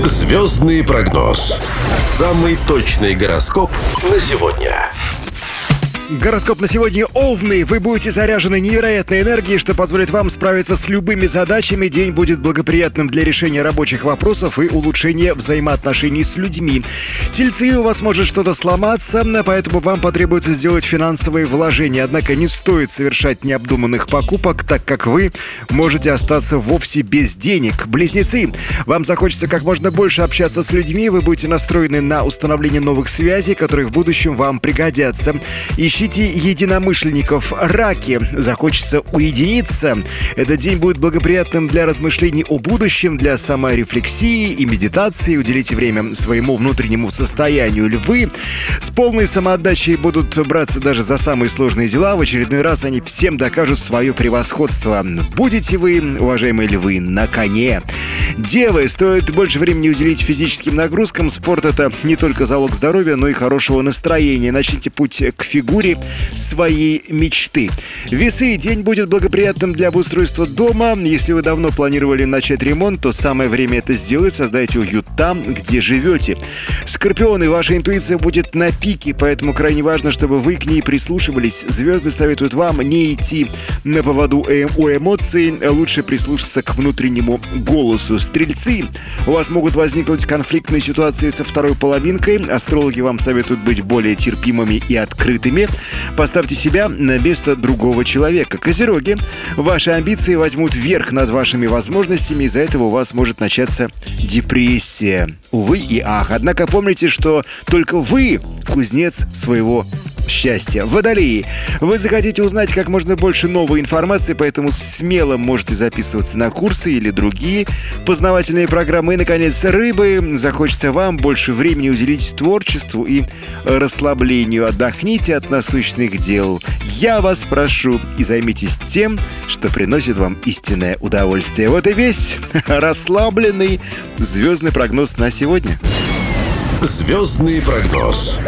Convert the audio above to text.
Звездный прогноз. Самый точный гороскоп на сегодня. Гороскоп на сегодня: Овны. Вы будете заряжены невероятной энергией, что позволит вам справиться с любыми задачами. День будет благоприятным для решения рабочих вопросов и улучшения взаимоотношений с людьми. Тельцы, у вас может что-то сломаться, поэтому вам потребуется сделать финансовые вложения. Однако не стоит совершать необдуманных покупок, так как вы можете остаться вовсе без денег. Близнецы, вам захочется как можно больше общаться с людьми. Вы будете настроены на установление новых связей, которые в будущем вам пригодятся. Ищите единомышленников. Раки, захочется уединиться. Этот день будет благоприятным для размышлений о будущем, для саморефлексии и медитации. Уделите время своему внутреннему состоянию. Львы, с полной самоотдачей будут браться даже за самые сложные дела. В очередной раз они всем докажут свое превосходство. Будете вы, уважаемые львы, на коне. Девы, стоит больше времени уделить физическим нагрузкам. Спорт — это не только залог здоровья, но и хорошего настроения. Начните путь к фигуре своей мечты. Весы, день будет благоприятным для обустройства дома. Если вы давно планировали начать ремонт, то самое время это сделать. Создайте уют там, где живете. Скорпионы, ваша интуиция будет на пике, поэтому крайне важно, чтобы вы к ней прислушивались. Звезды советуют вам не идти на поводу у эмоций, лучше прислушаться к внутреннему голосу. Стрельцы, у вас могут возникнуть конфликтные ситуации со второй половинкой. Астрологи вам советуют быть более терпимыми и открытыми. Поставьте себя на место другого человека. Козероги, ваши амбиции возьмут верх над вашими возможностями. Из-за этого у вас может начаться депрессия. Увы и ах. Однако помните, что только вы кузнец своего счастья. Водолеи, вы захотите узнать как можно больше новой информации, поэтому смело можете записываться на курсы или другие познавательные программы. И, наконец, рыбы, захочется вам больше времени уделить творчеству и расслаблению. Отдохните от насущных дел. Я вас прошу, и займитесь тем, что приносит вам истинное удовольствие. Вот и весь расслабленный звездный прогноз на сегодня. Звездный прогноз.